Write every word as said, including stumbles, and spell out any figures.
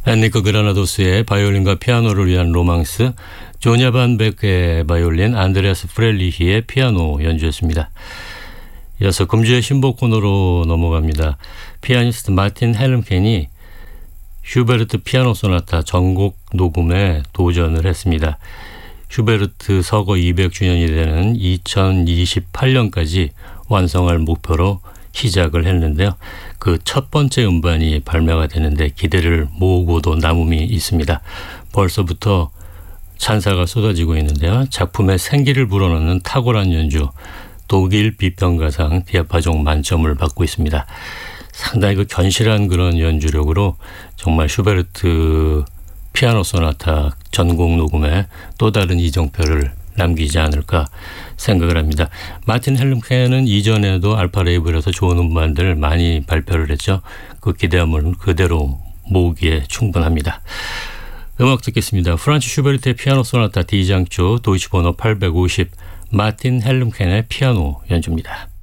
엔리코 그라나도스의 바이올린과 피아노를 위한 로망스, 조냐 반 베크의 바이올린, 안드레아스 프렐리히의 피아노 연주였습니다. 이어서 금주의 신보 코너로 넘어갑니다. 피아니스트 마틴 헬름켄이 슈베르트 피아노 소나타 전곡 녹음에 도전을 했습니다. 슈베르트 서거 이백 주년이 되는 이천이십팔 년까지 완성할 목표로 시작을 했는데요. 그 첫 번째 음반이 발매가 되는데 기대를 모으고도 남음이 있습니다. 벌써부터 찬사가 쏟아지고 있는데요. 작품에 생기를 불어넣는 탁월한 연주, 독일 비평가상 디아파종 만점을 받고 있습니다. 상당히 그 견실한 그런 연주력으로 정말 슈베르트 피아노 소나타 전곡 녹음에 또 다른 이정표를 남기지 않을까 생각을 합니다. 마틴 헬름켄은 이전에도 알파 레이블에서 좋은 음반들 많이 발표를 했죠. 그 기대함을 그대로 모으기에 충분합니다. 음악 듣겠습니다. 프란츠 슈베르트의 피아노 소나타 D장조 도이치 번호 팔백오십, 마틴 헬름켄의 피아노 연주입니다.